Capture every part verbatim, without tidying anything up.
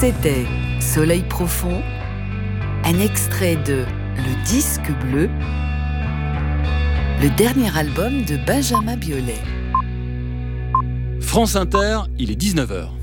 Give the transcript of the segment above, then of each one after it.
C'était Soleil profond, un extrait de Le disque bleu, le dernier album de Benjamin Biolay. France Inter, il est dix-neuf heures.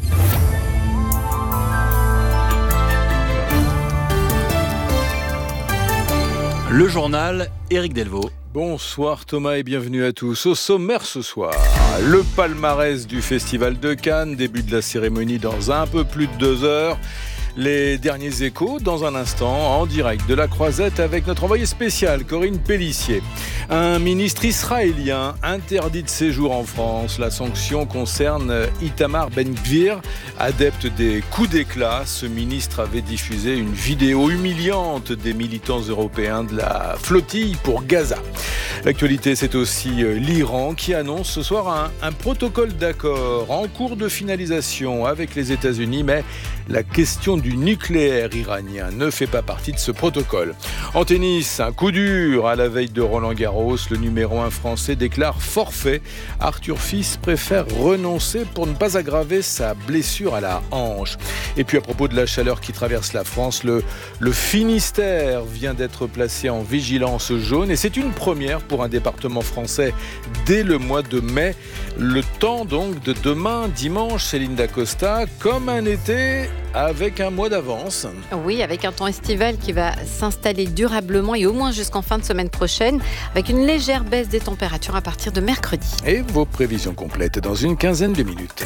Le journal, Éric Delvaux. Bonsoir Thomas et bienvenue à tous. Au sommaire ce soir, le palmarès du Festival de Cannes, début de la cérémonie dans un peu plus de deux heures. Les derniers échos dans un instant en direct de la Croisette avec notre envoyé spécial Corinne Pélissier. Un ministre israélien interdit de séjour en France. La sanction concerne Itamar Ben-Gvir, adepte des coups d'éclat. Ce ministre avait diffusé une vidéo humiliante des militants européens de la flottille pour Gaza. L'actualité, c'est aussi l'Iran qui annonce ce soir un, un protocole d'accord en cours de finalisation avec les États-Unis, mais la question du nucléaire iranien ne fait pas partie de ce protocole. En tennis, un coup dur à la veille de Roland-Garros. Le numéro un français déclare forfait. Arthur Fils préfère renoncer pour ne pas aggraver sa blessure à la hanche. Et puis à propos de la chaleur qui traverse la France, le, le Finistère vient d'être placé en vigilance jaune et c'est une première pour un département français dès le mois de mai. Le temps donc de demain, dimanche, Céline Dacosta, comme un été avec un mois d'avance. Oui, avec un temps estival qui va s'installer durablement et au moins jusqu'en fin de semaine prochaine, avec une légère baisse des températures à partir de mercredi. Et vos prévisions complètes dans une quinzaine de minutes.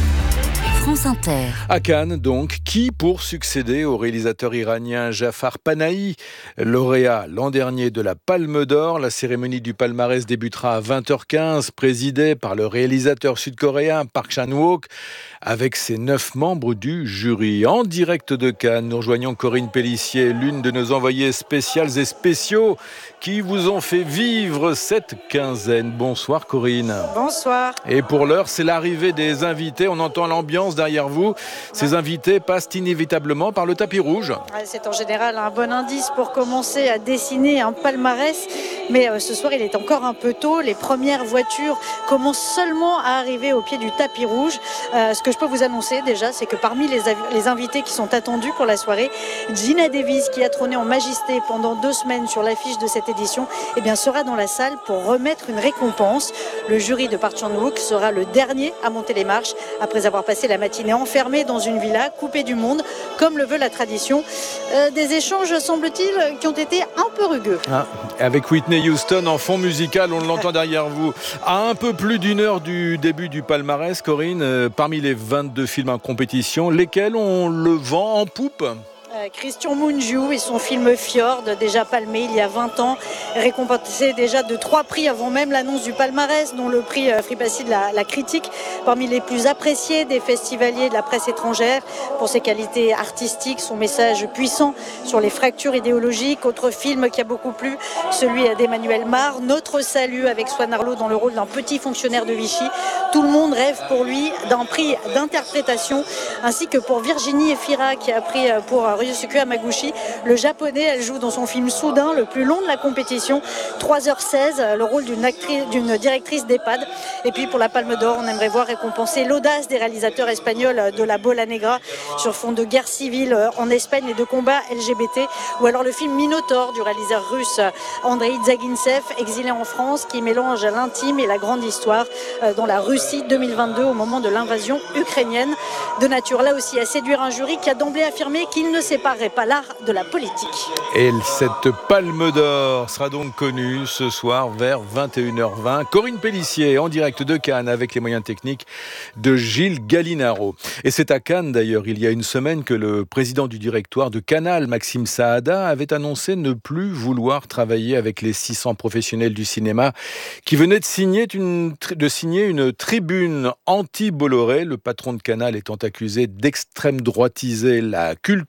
France Inter. À Cannes, donc, qui pour succéder au réalisateur iranien Jafar Panahi, lauréat l'an dernier de la Palme d'Or. La cérémonie du palmarès débutera à vingt heures quinze, présidée par le réalisateur sud-coréen Park Chan-wook, avec ses neuf membres du jury. En direct de Cannes, nous rejoignons Corinne Pélissier, l'une de nos envoyées spéciales et spéciaux qui vous ont fait vivre cette quinzaine. Bonsoir Corinne. Bonsoir. Et pour l'heure, c'est l'arrivée des invités. On entend l'ambiance derrière vous. Ces invités passent inévitablement par le tapis rouge. C'est en général un bon indice pour commencer à dessiner un palmarès. Mais euh, ce soir, il est encore un peu tôt. Les premières voitures commencent seulement à arriver au pied du tapis rouge. Euh, ce que je peux vous annoncer déjà, c'est que parmi les, av- les invités qui sont attendus pour la soirée, Geena Davis, qui a trôné en majesté pendant deux semaines sur l'affiche de cette édition, eh bien, sera dans la salle pour remettre une récompense. Le jury de Park Chan-wook sera le dernier à monter les marches après avoir passé la matinée enfermé dans une villa, coupé du monde, comme le veut la tradition. Euh, des échanges, semble-t-il, qui ont été un peu rugueux. Ah, avec Whitney Houston en fond musical, on l'entend derrière vous. À un peu plus d'une heure du début du palmarès, Corinne, euh, parmi les vingt-deux films en compétition, lesquels on le vend en poupe ? Christian Mungiu et son film Fjord, déjà palmé il y a vingt ans, récompensé déjà de trois prix avant même l'annonce du palmarès, dont le prix Fripassi de la, la critique, parmi les plus appréciés des festivaliers de la presse étrangère pour ses qualités artistiques, son message puissant sur les fractures idéologiques. Autre film qui a beaucoup plu, celui d'Emmanuel Mar, Notre salut, avec Swan Arlo dans le rôle d'un petit fonctionnaire de Vichy. Tout le monde rêve pour lui d'un prix d'interprétation, ainsi que pour Virginie Efira qui a pris pour Ryusuke Hamaguchi, le japonais. Elle joue dans son film Soudain, le plus long de la compétition, trois heures seize, le rôle d'une actrice, d'une directrice d'EHPAD. Et puis pour la Palme d'Or, on aimerait voir récompenser l'audace des réalisateurs espagnols de La Bola Negra sur fond de guerre civile en Espagne et de combats L G B T, ou alors le film Minotaur du réalisateur russe Andrei Dzagintsev, exilé en France, qui mélange l'intime et la grande histoire dans la Russie deux mille vingt-deux au moment de l'invasion ukrainienne, de nature là aussi à séduire un jury qui a d'emblée affirmé qu'il ne séparerait pas l'art de la politique. Et cette Palme d'Or sera donc connue ce soir vers vingt et une heures vingt. Corinne Pélissier en direct de Cannes avec les moyens techniques de Gilles Gallinaro. Et c'est à Cannes d'ailleurs, il y a une semaine, que le président du directoire de Canal, Maxime Saada, avait annoncé ne plus vouloir travailler avec les six cents professionnels du cinéma qui venaient de signer une, de signer une tribune anti-Bolloré, le patron de Canal étant accusé d'extrême droitiser la culture française.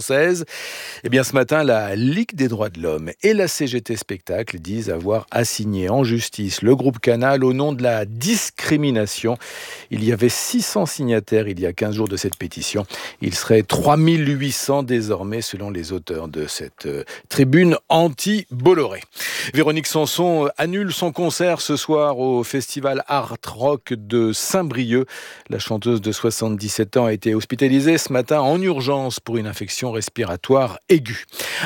française. Eh bien, ce matin, la Ligue des droits de l'homme et la C G T Spectacle disent avoir assigné en justice le groupe Canal au nom de la discrimination. Il y avait six cents signataires il y a quinze jours de cette pétition. Il serait trois mille huit cents désormais selon les auteurs de cette euh, tribune anti-Bolloré. Véronique Sanson annule son concert ce soir au festival Art Rock de Saint-Brieuc. La chanteuse de soixante-dix-sept ans a été hospitalisée ce matin en urgence pour une infection respiratoire aiguë.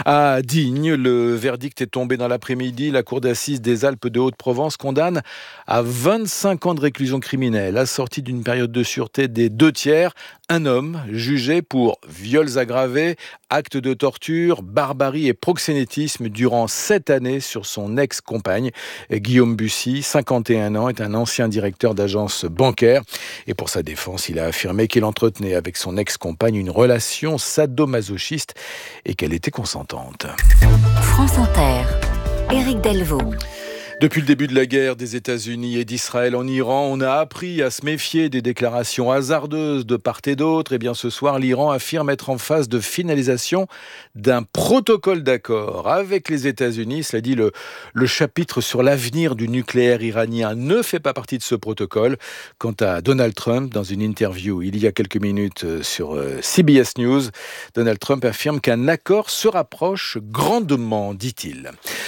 À Digne, le verdict est tombé dans l'après-midi. La cour d'assises des Alpes de Haute-Provence condamne à vingt-cinq ans de réclusion criminelle, assortie d'une période de sûreté des deux tiers. Un homme jugé pour viols aggravés, actes de torture, barbarie et proxénétisme durant sept années sur son ex-compagne. Guillaume Bussy, cinquante et un ans, est un ancien directeur d'agence bancaire. Et pour sa défense, il a affirmé qu'il entretenait avec son ex-compagne une relation sadomasochiste et qu'elle était consentante. France Inter, Éric Delvaux. Depuis le début de la guerre des États-Unis et d'Israël en Iran, on a appris à se méfier des déclarations hasardeuses de part et d'autre. Et bien ce soir, l'Iran affirme être en phase de finalisation d'un protocole d'accord avec les États-Unis. Cela dit, le, le chapitre sur l'avenir du nucléaire iranien ne fait pas partie de ce protocole. Quant à Donald Trump, dans une interview il y a quelques minutes sur C B S News, Donald Trump affirme qu'un accord se rapproche grandement, dit-il.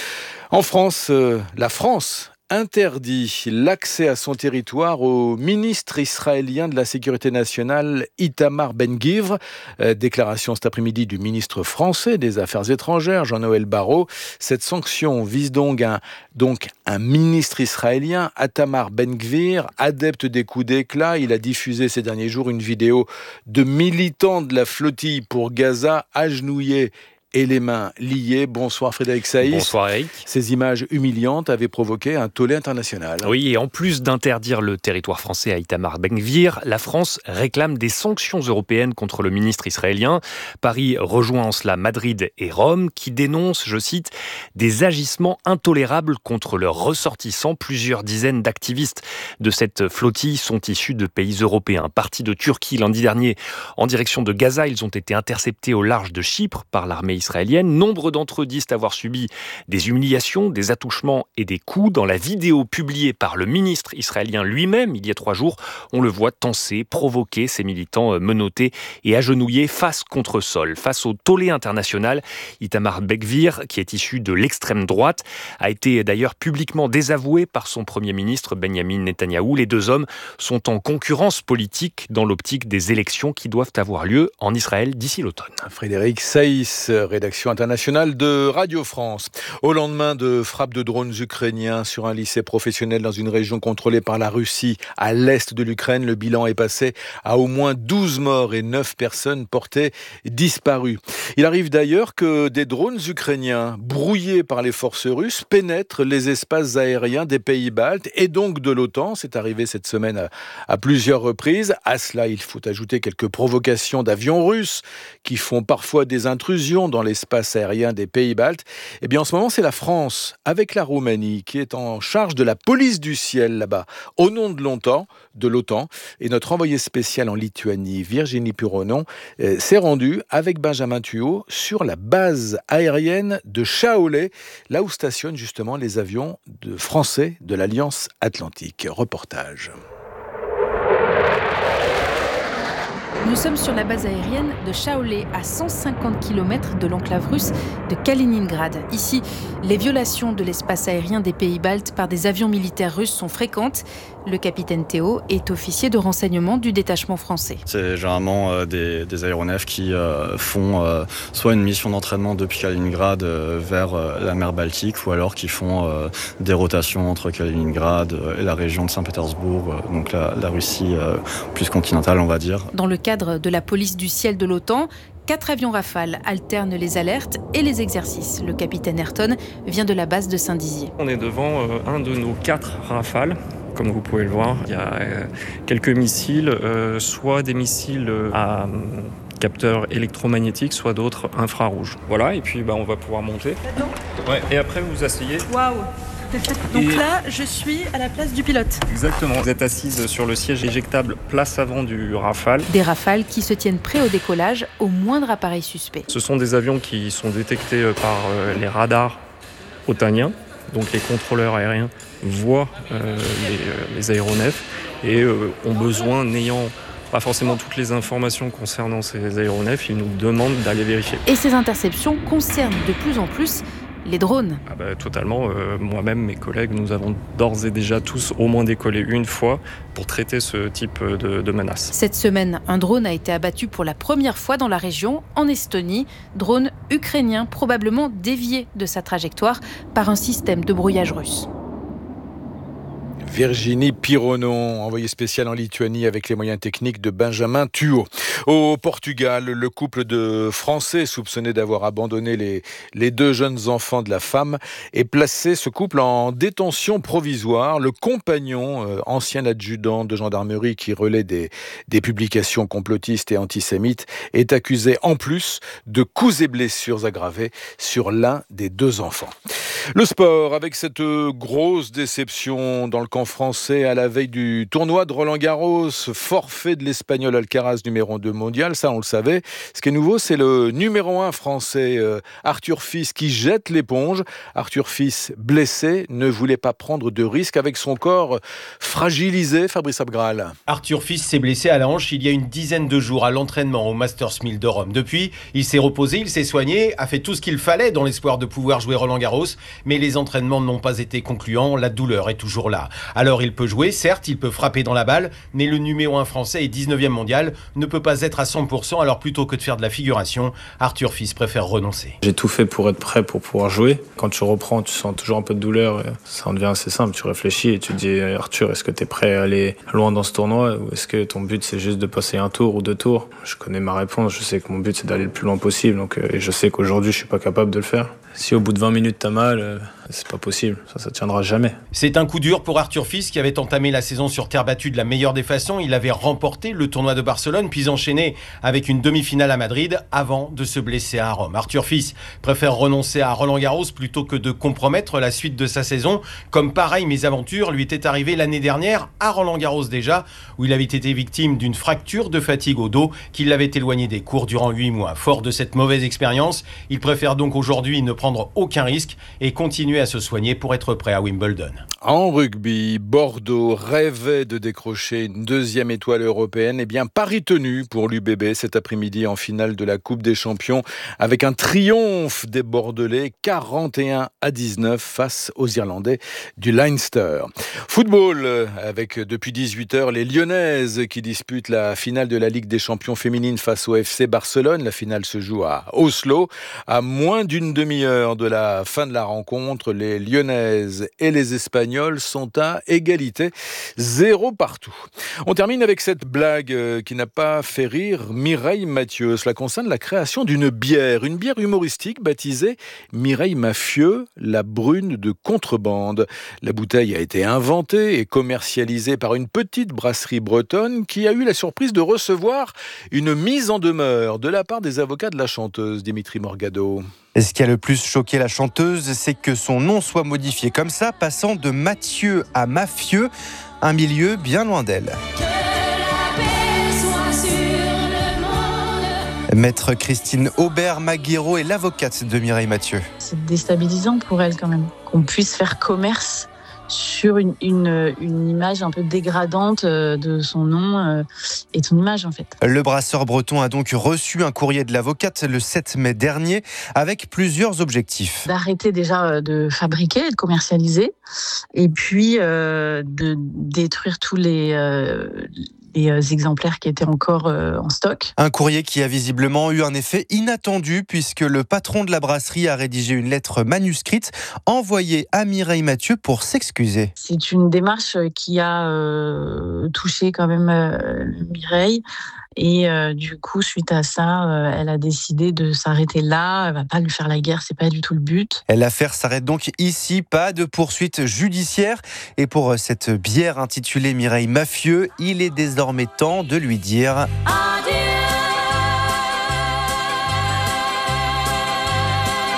En France, euh, la France interdit l'accès à son territoire au ministre israélien de la Sécurité nationale Itamar Ben-Gvir. Euh, déclaration cet après-midi du ministre français des Affaires étrangères, Jean-Noël Barrot. Cette sanction vise donc un, donc un ministre israélien, Itamar Ben-Gvir, adepte des coups d'éclat. Il a diffusé ces derniers jours une vidéo de militants de la flottille pour Gaza agenouillés et les mains liées. Bonsoir Frédéric Saïs. Bonsoir Eric. Ces images humiliantes avaient provoqué un tollé international. Oui, et en plus d'interdire le territoire français à Itamar Ben-Gvir, la France réclame des sanctions européennes contre le ministre israélien. Paris rejoint en cela Madrid et Rome, qui dénoncent, je cite, des agissements intolérables contre leurs ressortissants. Plusieurs dizaines d'activistes de cette flottille sont issus de pays européens. Partis de Turquie lundi dernier en direction de Gaza, ils ont été interceptés au large de Chypre par l'armée israélienne. Nombre d'entre eux disent avoir subi des humiliations, des attouchements et des coups. Dans la vidéo publiée par le ministre israélien lui-même il y a trois jours, on le voit tenser, provoquer ces militants menottés et agenouillés face contre sol. Face au tollé international, Itamar Ben-Gvir, qui est issu de l'extrême droite, a été d'ailleurs publiquement désavoué par son premier ministre Benyamin Netanyahou. Les deux hommes sont en concurrence politique dans l'optique des élections qui doivent avoir lieu en Israël d'ici l'automne. Frédéric Saïs, rédaction internationale de Radio France. Au lendemain de frappes de drones ukrainiens sur un lycée professionnel dans une région contrôlée par la Russie à l'est de l'Ukraine, le bilan est passé à au moins douze morts et neuf personnes portées disparues. Il arrive d'ailleurs que des drones ukrainiens brouillés par les forces russes pénètrent les espaces aériens des pays baltes et donc de l'OTAN. C'est arrivé cette semaine à, à plusieurs reprises. À cela, il faut ajouter quelques provocations d'avions russes qui font parfois des intrusions dans l'espace aérien des pays baltes. Eh bien, en ce moment, c'est la France, avec la Roumanie, qui est en charge de la police du ciel là-bas, au nom de l'OTAN, de l'OTAN. Et notre envoyé spécial en Lituanie, Virginie Puronon, euh, s'est rendue avec Benjamin Thuot sur la base aérienne de Chaolais, là où stationnent justement les avions de français de l'Alliance Atlantique. Reportage. Nous sommes sur la base aérienne de Chaolais, à cent cinquante kilomètres de l'enclave russe de Kaliningrad. Ici, les violations de l'espace aérien des pays baltes par des avions militaires russes sont fréquentes. Le capitaine Théo est officier de renseignement du détachement français. C'est généralement euh, des, des aéronefs qui euh, font euh, soit une mission d'entraînement depuis Kaliningrad euh, vers euh, la mer Baltique, ou alors qui font euh, des rotations entre Kaliningrad euh, et la région de Saint-Pétersbourg, euh, donc la, la Russie euh, plus continentale, on va dire. Dans le cadre de la police du ciel de l'OTAN, Quatre avions Rafale alternent les alertes et les exercices. Le capitaine Ayrton vient de la base de Saint-Dizier. On est devant euh, un de nos quatre Rafales. Comme vous pouvez le voir, il y a euh, quelques missiles, euh, soit des missiles à euh, capteurs électromagnétiques, soit d'autres infrarouges. Voilà, et puis bah, on va pouvoir monter. Ouais, et après vous vous asseyez. Waouh! Donc Et... là, je suis à la place du pilote. Exactement. Vous êtes assise sur le siège éjectable place avant du Rafale. Des Rafales qui se tiennent prêts au décollage au moindre appareil suspect. Ce sont des avions qui sont détectés par les radars otaniens. Donc les contrôleurs aériens voient euh, les, les aéronefs et euh, ont besoin, n'ayant pas forcément toutes les informations concernant ces aéronefs, ils nous demandent d'aller vérifier. Et ces interceptions concernent de plus en plus les drones. Ah bah, totalement. Euh, moi-même, mes collègues, nous avons d'ores et déjà tous au moins décollé une fois pour traiter ce type de, de menace. Cette semaine, un drone a été abattu pour la première fois dans la région, en Estonie. Drone ukrainien probablement dévié de sa trajectoire par un système de brouillage russe. Virginie Pironon, envoyée spéciale en Lituanie avec les moyens techniques de Benjamin Thuot. Au Portugal, le couple de Français soupçonné d'avoir abandonné les, les deux jeunes enfants de la femme est placé, ce couple, en détention provisoire. Le compagnon, euh, ancien adjudant de gendarmerie qui relaie des, des publications complotistes et antisémites, est accusé en plus de coups et blessures aggravées sur l'un des deux enfants. Le sport, avec cette grosse déception dans le camp français à la veille du tournoi de Roland-Garros, forfait de l'Espagnol Alcaraz, numéro deux mondial, ça on le savait. Ce qui est nouveau, c'est le numéro un français, euh, Arthur Fils, qui jette l'éponge. Arthur Fils, blessé, ne voulait pas prendre de risques avec son corps fragilisé. Fabrice Abgral. Arthur Fils s'est blessé à la hanche il y a une dizaine de jours à l'entraînement au Masters mille de Rome. Depuis, il s'est reposé, il s'est soigné, a fait tout ce qu'il fallait dans l'espoir de pouvoir jouer Roland-Garros. Mais les entraînements n'ont pas été concluants, la douleur est toujours là. Alors il peut jouer, certes, il peut frapper dans la balle, mais le numéro un français et dix-neuvième mondial ne peut pas être à cent pour cent, alors plutôt que de faire de la figuration, Arthur Fils préfère renoncer. J'ai tout fait pour être prêt pour pouvoir jouer. Quand tu reprends, tu sens toujours un peu de douleur, ça en devient assez simple, tu réfléchis et tu te dis Arthur, est-ce que tu es prêt à aller loin dans ce tournoi ou est-ce que ton but c'est juste de passer un tour ou deux tours? Je connais ma réponse, je sais que mon but c'est d'aller le plus loin possible, donc, et je sais qu'aujourd'hui je suis pas capable de le faire. Si au bout de vingt minutes t'as mal, euh, c'est pas possible, ça, ça tiendra jamais. C'est un coup dur pour Arthur Fils qui avait entamé la saison sur terre battue de la meilleure des façons. Il avait remporté le tournoi de Barcelone, puis enchaîné avec une demi-finale à Madrid avant de se blesser à Rome. Arthur Fils préfère renoncer à Roland-Garros plutôt que de compromettre la suite de sa saison. Comme pareille mésaventure lui était arrivée l'année dernière à Roland-Garros déjà, où il avait été victime d'une fracture de fatigue au dos qui l'avait éloigné des cours durant huit mois. Fort de cette mauvaise expérience, il préfère donc aujourd'hui ne prendre aucun risque et continuer à se soigner pour être prêt à Wimbledon. En rugby, Bordeaux rêvait de décrocher une deuxième étoile européenne. Eh bien, pari tenu pour l'U B B cet après-midi en finale de la Coupe des Champions avec un triomphe des Bordelais quarante et un à dix-neuf face aux Irlandais du Leinster. Football avec depuis dix-huit heures les Lyonnaises qui disputent la finale de la Ligue des Champions féminines face au F C Barcelone. La finale se joue à Oslo. À moins d'une demi-heure de la fin de la rencontre, les Lyonnaises et les Espagnols sont à égalité, zéro partout. On termine avec cette blague qui n'a pas fait rire Mireille Mathieu. Cela concerne la création d'une bière, une bière humoristique baptisée Mireille Mafieux, la brune de contrebande. La bouteille a été inventée et commercialisée par une petite brasserie bretonne qui a eu la surprise de recevoir une mise en demeure de la part des avocats de la chanteuse, Dimitri Morgado. Et ce qui a le plus choqué la chanteuse, c'est que son nom soit modifié comme ça, passant de Mathieu à Mafieux, un milieu bien loin d'elle. Maître Christine Aubert-Maguero est l'avocate de Mireille Mathieu. C'est déstabilisant pour elle quand même, qu'on puisse faire commerce sur une, une, une image un peu dégradante de son nom et de son image en fait. Le brasseur breton a donc reçu un courrier de l'avocate le sept mai dernier avec plusieurs objectifs. D'arrêter déjà de fabriquer, de commercialiser et puis euh, de détruire tous les... Euh, les exemplaires qui étaient encore en stock. Un courrier qui a visiblement eu un effet inattendu puisque le patron de la brasserie a rédigé une lettre manuscrite envoyée à Mireille Mathieu pour s'excuser. C'est une démarche qui a euh, touché quand même euh, Mireille. Et euh, du coup, suite à ça, euh, elle a décidé de s'arrêter là. Elle va pas lui faire la guerre, c'est pas du tout le but. L'affaire s'arrête donc ici, pas de poursuite judiciaire. Et pour cette bière intitulée Mireille Mafieux, il est désormais temps de lui dire adieu.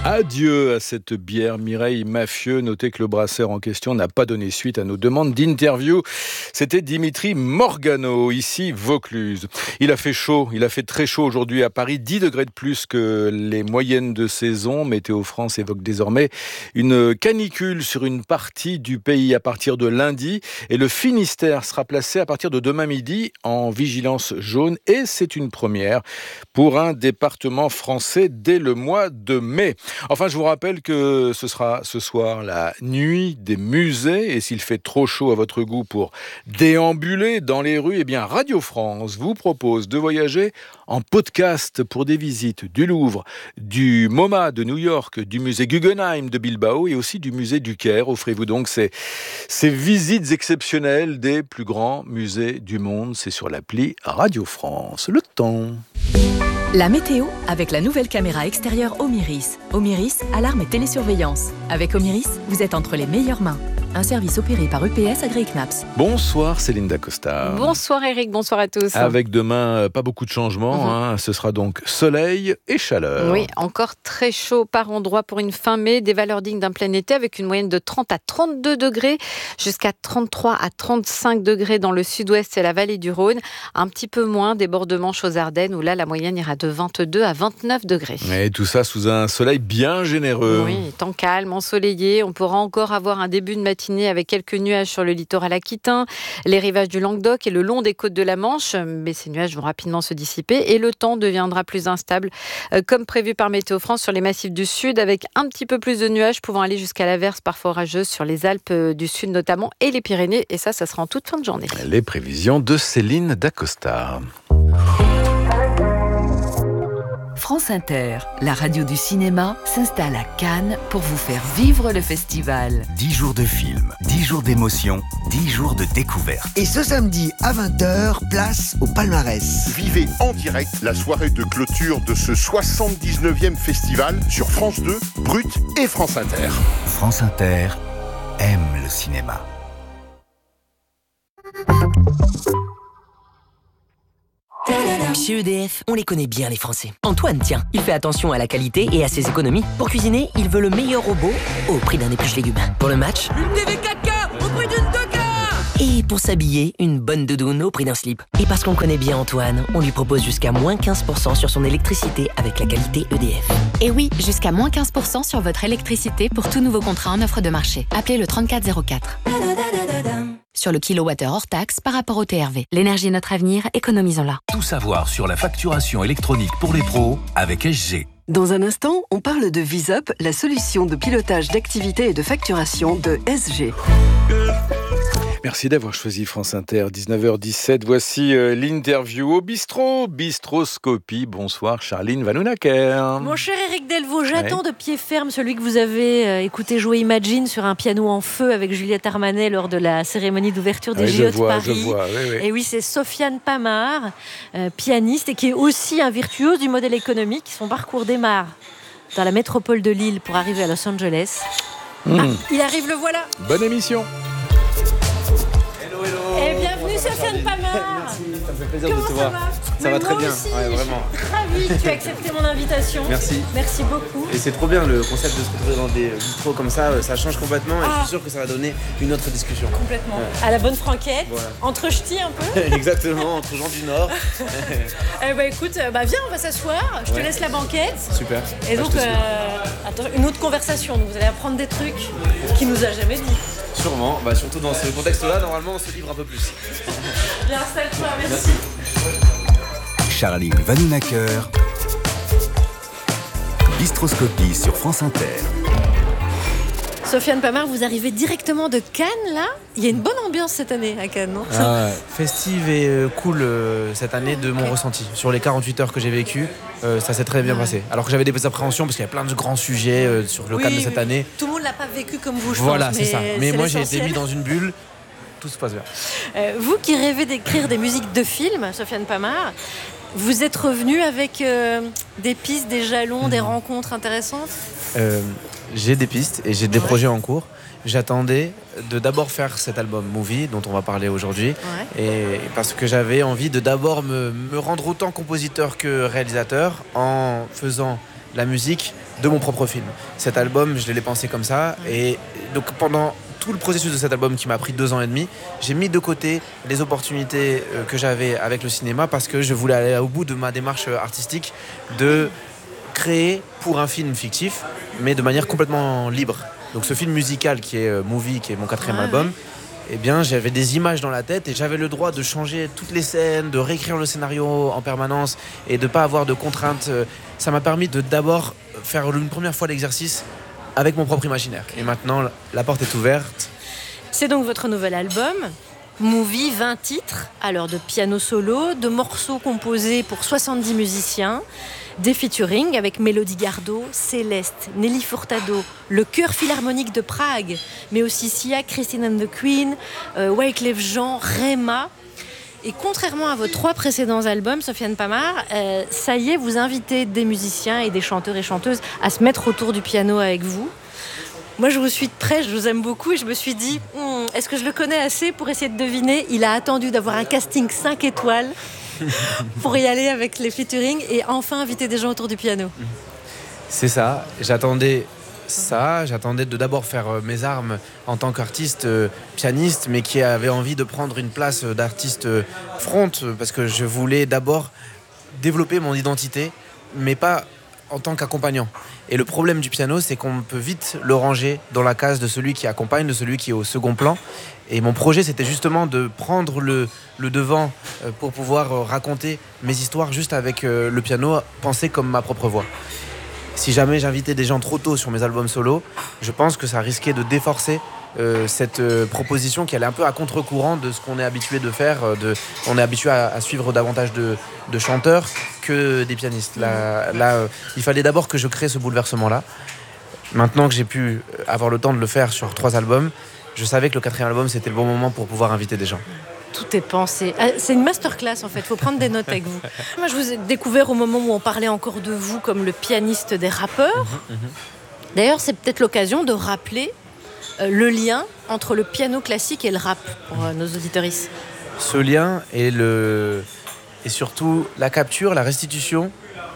Adieu à cette bière Mireille Mathieu. Notez que le brasseur en question n'a pas donné suite à nos demandes d'interview. C'était Dimitri Morgano, ici Vaucluse. Il a fait chaud, il a fait très chaud aujourd'hui à Paris, dix degrés de plus que les moyennes de saison. Météo France évoque désormais une canicule sur une partie du pays à partir de lundi. Et le Finistère sera placé à partir de demain midi en vigilance jaune. Et c'est une première pour un département français dès le mois de mai. Enfin, je vous rappelle que ce sera ce soir la nuit des musées. Et s'il fait trop chaud à votre goût pour déambuler dans les rues, eh bien Radio France vous propose de voyager en podcast pour des visites du Louvre, du MoMA de New York, du musée Guggenheim de Bilbao et aussi du musée du Caire. Offrez-vous donc ces, ces visites exceptionnelles des plus grands musées du monde. C'est sur l'appli Radio France. Le temps. La météo avec la nouvelle caméra extérieure Omiris. Omiris, alarme et télésurveillance. Avec Omiris, vous êtes entre les meilleures mains. Un service opéré par U P S AgriCnaps. Bonsoir Céline Dacosta. Bonsoir Eric, bonsoir à tous. Avec demain, pas beaucoup de changements. Mm-hmm. hein. Ce sera donc soleil et chaleur. Oui, encore très chaud par endroits pour une fin mai. Des valeurs dignes d'un plein été avec une moyenne de trente à trente-deux degrés jusqu'à trente-trois à trente-cinq degrés dans le sud-ouest et la vallée du Rhône. Un petit peu moins des bords de Manche aux Ardennes où là, la moyenne ira de vingt-deux à vingt-neuf degrés. Et tout ça sous un soleil bien généreux. Oui, temps calme, ensoleillé. On pourra encore avoir un début de matinée avec quelques nuages sur le littoral aquitain, les rivages du Languedoc et le long des côtes de la Manche. Mais ces nuages vont rapidement se dissiper et le temps deviendra plus instable, euh, comme prévu par Météo France sur les massifs du sud, avec un petit peu plus de nuages pouvant aller jusqu'à l'averse parfois orageuse sur les Alpes du sud notamment et les Pyrénées. Et ça, ça sera en toute fin de journée. Les prévisions de Céline Dacosta. France Inter, la radio du cinéma, s'installe à Cannes pour vous faire vivre le festival. dix jours de films, dix jours d'émotion, dix jours de découverte. Et ce samedi à vingt heures, place au palmarès. Vivez en direct la soirée de clôture de ce soixante-dix-neuvième festival sur France deux, Brut et France Inter. France Inter aime le cinéma. Chez E D F, on les connaît bien les Français. Antoine, tiens, il fait attention à la qualité et à ses économies. Pour cuisiner, il veut le meilleur robot au prix d'un épluche légumes. Pour le match, une T V quatre K au prix d'une deux K. Et pour s'habiller, une bonne doudoune au prix d'un slip. Et parce qu'on connaît bien Antoine, on lui propose jusqu'à moins quinze pour cent sur son électricité avec la qualité E D F. Et oui, jusqu'à moins quinze pour cent sur votre électricité pour tout nouveau contrat en offre de marché. Appelez le trente-quatre zéro quatre. Sur le kilowattheure hors taxe par rapport au T R V. L'énergie est notre avenir, économisons-la. Tout savoir sur la facturation électronique pour les pros avec S G. Dans un instant, on parle de VisUp, la solution de pilotage d'activité et de facturation de S G. Merci d'avoir choisi France Inter, dix-neuf heures dix-sept. Voici euh, l'interview au bistrot, Bistroscopie. Bonsoir Charline Vanhoenacker. Mon cher Eric Delvaux, j'attends ouais. de pied ferme celui que vous avez euh, écouté jouer Imagine sur un piano en feu avec Juliette Armanet lors de la cérémonie d'ouverture des oui, J O de vois, Paris. Je vois, oui, oui. Et oui, c'est Sofiane Pamar, euh, pianiste et qui est aussi un virtuose du modèle économique. Son parcours démarre dans la métropole de Lille pour arriver à Los Angeles. Mmh. Ah, il arrive, le voilà. Bonne émission. Et bienvenue Sofiane Pamar. Merci, ça me fait plaisir Comment de te ça voir. Va ça va très bien, aussi, ouais, vraiment. Je suis ravie que tu aies accepté mon invitation. Merci. Merci beaucoup. Et c'est trop bien le concept de se retrouver dans des bistrots comme ça, ça change complètement et ah. je suis sûr que ça va donner une autre discussion. Complètement. Ouais. À la bonne franquette, voilà. Entre ch'tis un peu. Exactement, entre gens du Nord. eh bah écoute, bah viens, on va s'asseoir, je ouais. te laisse la banquette. Super. Et bah, donc, euh, attends, une autre conversation, donc vous allez apprendre des trucs qu'il nous a jamais dit. Sûrement, bah, surtout dans ce contexte-là, normalement on se livre un peu plus. Bien, installe-toi, merci. merci. Charline Vanhoenacker, Bistroscopie sur France Inter. Sofiane Pamar, vous arrivez directement de Cannes, là. Il y a une bonne ambiance cette année à Cannes, non? ah, Festive et euh, cool euh, cette année de mon okay. ressenti. Sur les quarante-huit heures que j'ai vécues, euh, ça s'est très bien ouais. passé. Alors que j'avais des appréhensions parce qu'il y a plein de grands sujets euh, sur le oui, Cannes de cette année. Tout le monde ne l'a pas vécu comme vous, je voilà, pense. Voilà, c'est ça. Mais moi, l'essentiel. j'ai été mis dans une bulle. Tout se passe bien. Euh, vous qui rêvez d'écrire des musiques de films, Sofiane Pamar, vous êtes revenu avec euh, des pistes, des jalons, mmh. des rencontres intéressantes euh, J'ai des pistes et j'ai des ouais. projets en cours. J'attendais de d'abord faire cet album Movie dont on va parler aujourd'hui ouais. et parce que j'avais envie de d'abord me, me rendre autant compositeur que réalisateur en faisant la musique de mon propre film. Cet album, je l'ai pensé comme ça. Et donc pendant tout le processus de cet album qui m'a pris deux ans et demi, j'ai mis de côté les opportunités que j'avais avec le cinéma parce que je voulais aller au bout de ma démarche artistique de créer pour un film fictif, mais de manière complètement libre. Donc ce film musical qui est euh, Movie, qui est mon quatrième ah, album, eh bien j'avais des images dans la tête et j'avais le droit de changer toutes les scènes, de réécrire le scénario en permanence et de ne pas avoir de contraintes. Ça m'a permis de d'abord faire une première fois l'exercice avec mon propre imaginaire. Et maintenant, la porte est ouverte. C'est donc votre nouvel album, Movie, vingt titres, alors de piano solo, de morceaux composés pour soixante-dix musiciens, des featuring avec Mélodie Gardot, Céleste, Nelly Furtado, le Chœur Philharmonique de Prague, mais aussi Sia, Christine and the Queen, euh, Wyclef Jean, Rema. Et contrairement à vos trois précédents albums, Sofiane Pamart, euh, ça y est, vous invitez des musiciens et des chanteurs et chanteuses à se mettre autour du piano avec vous. Moi, je vous suis de près, je vous aime beaucoup et je me suis dit, hm, est-ce que je le connais assez pour essayer de deviner ? Il a attendu d'avoir un casting cinq étoiles pour y aller avec les featuring et enfin inviter des gens autour du piano. C'est ça, j'attendais ça, j'attendais de d'abord faire mes armes en tant qu'artiste euh, pianiste, mais qui avait envie de prendre une place d'artiste euh, front, parce que je voulais d'abord développer mon identité, mais pas en tant qu'accompagnant. Et le problème du piano, c'est qu'on peut vite le ranger dans la case de celui qui accompagne, de celui qui est au second plan. Et mon projet, c'était justement de prendre le, le devant pour pouvoir raconter mes histoires juste avec le piano, pensé comme ma propre voix. Si jamais j'invitais des gens trop tôt sur mes albums solo, je pense que ça risquait de déforcer euh, cette euh, proposition qui allait un peu à contre-courant de ce qu'on est habitué de faire. De, on est habitué à, à suivre davantage de, de chanteurs que des pianistes. Là, là euh, il fallait d'abord que je crée ce bouleversement-là. Maintenant que j'ai pu avoir le temps de le faire sur trois albums, je savais que le quatrième album, c'était le bon moment pour pouvoir inviter des gens. Tout est pensé. C'est une masterclass en fait, il faut prendre des notes avec vous. Moi je vous ai découvert au moment où on parlait encore de vous comme le pianiste des rappeurs. Mmh, mmh. D'ailleurs c'est peut-être l'occasion de rappeler euh, le lien entre le piano classique et le rap pour euh, nos auditeuristes. Ce lien est, le... est surtout la capture, la restitution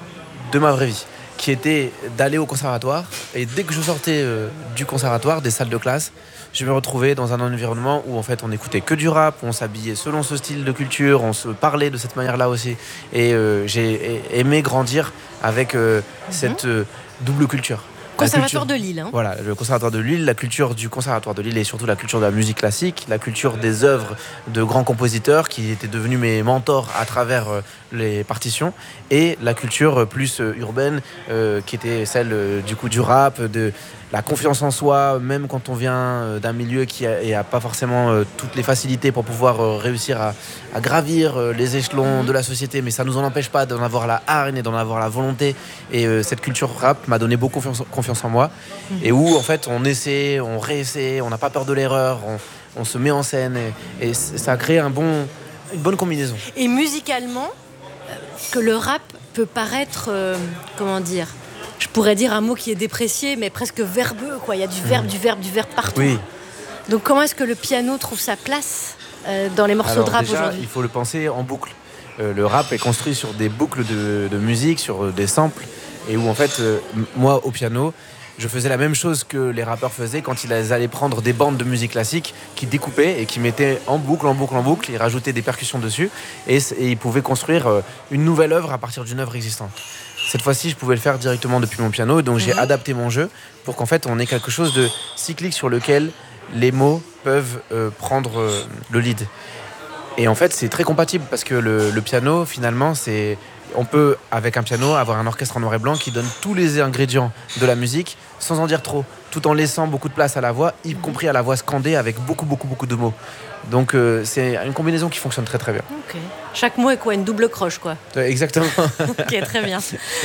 de ma vraie vie, qui était d'aller au conservatoire. Et dès que je sortais euh, du conservatoire, des salles de classe, je me retrouvais dans un environnement où en fait on écoutait que du rap, on s'habillait selon ce style de culture, on se parlait de cette manière-là aussi. Et euh, j'ai aimé grandir avec euh, mm-hmm. cette euh, double culture. Conservatoire culture, de Lille. Hein. Voilà, le conservatoire de Lille, la culture du conservatoire de Lille et surtout la culture de la musique classique, la culture des œuvres de grands compositeurs qui étaient devenus mes mentors à travers euh, les partitions, et la culture plus euh, urbaine euh, qui était celle euh, du coup du rap, de la confiance en soi, même quand on vient euh, d'un milieu qui n'a pas forcément euh, toutes les facilités pour pouvoir euh, réussir à, à gravir euh, les échelons de la société, mais ça ne nous en empêche pas d'en avoir la hargne et d'en avoir la volonté. Et euh, cette culture rap m'a donné beaucoup confiance, confiance en moi, mmh. et où en fait on essaie, on réessaie, on n'a pas peur de l'erreur, on, on se met en scène, et, et ça a créé un bon, une bonne combinaison. Et musicalement, que le rap peut paraître, euh, comment dire, je pourrais dire un mot qui est déprécié, mais presque verbeux, quoi. Il y a du verbe, mmh. du verbe, du verbe partout. Oui. Donc comment est-ce que le piano trouve sa place euh, dans les morceaux Alors, de rap déjà, aujourd'hui ? Il faut le penser en boucle. Euh, le rap est construit sur des boucles de, de musique, sur des samples, et où en fait, euh, moi au piano, je faisais la même chose que les rappeurs faisaient quand ils allaient prendre des bandes de musique classique qui découpaient et qui mettaient en boucle, en boucle, en boucle, ils rajoutaient des percussions dessus, et, et ils pouvaient construire euh, une nouvelle œuvre à partir d'une œuvre existante. Cette fois-ci, je pouvais le faire directement depuis mon piano, donc j'ai mmh. adapté mon jeu pour qu'en fait, on ait quelque chose de cyclique sur lequel les mots peuvent euh, prendre euh, le lead. Et en fait, c'est très compatible parce que le, le piano, finalement, c'est... On peut, avec un piano, avoir un orchestre en noir et blanc qui donne tous les ingrédients de la musique sans en dire trop, tout en laissant beaucoup de place à la voix, y compris à la voix scandée avec beaucoup, beaucoup, beaucoup de mots. Donc euh, c'est une combinaison qui fonctionne très, très bien. Okay. Chaque mot est quoi ? Une double croche, quoi. Exactement. Ok, très bien.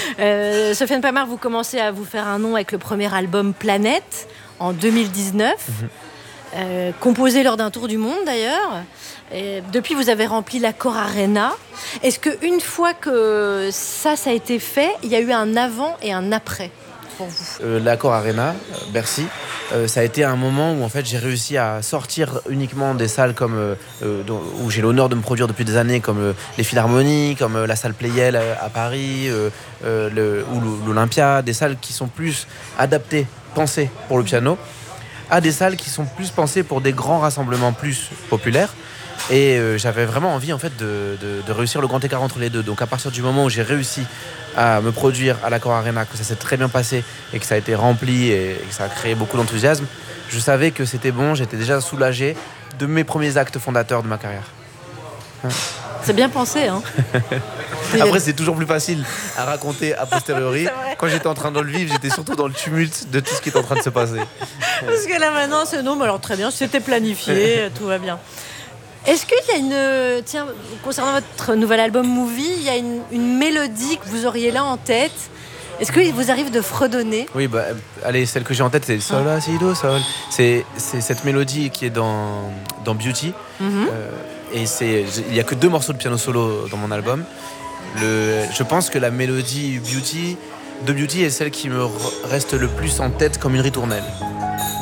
Euh, Sofiane Pamart, vous commencez à vous faire un nom avec le premier album Planète en deux mille dix-neuf. Mm-hmm. Euh, composé lors d'un tour du monde d'ailleurs. Et depuis, vous avez rempli l'Accor Arena. Est-ce qu'une fois que ça, ça a été fait, il y a eu un avant et un après pour vous ? euh, L'Accor Arena, Bercy, euh, ça a été un moment où en fait j'ai réussi à sortir uniquement des salles comme euh, euh, dont, où j'ai l'honneur de me produire depuis des années, comme euh, les Philharmonies, comme euh, la salle Playel à, à Paris, euh, euh, le, ou l'Olympia, des salles qui sont plus adaptées, pensées pour le piano, à des salles qui sont plus pensées pour des grands rassemblements plus populaires. Et euh, j'avais vraiment envie en fait de, de, de réussir le grand écart entre les deux. Donc à partir du moment où j'ai réussi à me produire à l'Accor Arena, que ça s'est très bien passé et que ça a été rempli et, et que ça a créé beaucoup d'enthousiasme, je savais que c'était bon, j'étais déjà soulagé de mes premiers actes fondateurs de ma carrière. C'est bien pensé, hein. Après, c'est toujours plus facile à raconter a posteriori. Quand j'étais en train de le vivre, j'étais surtout dans le tumulte de tout ce qui est en train de se passer. Parce que là maintenant, c'est non, mais alors très bien, c'était planifié, tout va bien. Est-ce qu'il y a une... Tiens, concernant votre nouvel album Movie, il y a une, une mélodie que vous auriez là en tête? Est-ce qu'il vous arrive de fredonner? Oui, bah, allez, celle que j'ai en tête, c'est Sol, La, Si, Do, Sol. C'est, c'est cette mélodie qui est dans, dans Beauty. Mm-hmm. Euh, et c'est, il n'y a que deux morceaux de piano solo dans mon album. Le, je pense que la mélodie Beauty, de Beauty est celle qui me reste le plus en tête comme une ritournelle.